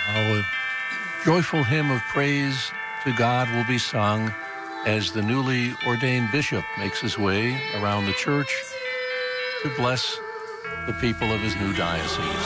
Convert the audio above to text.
A joyful hymn of praise to God will be sung as the newly ordained bishop makes his way around the church to bless the people of his new diocese.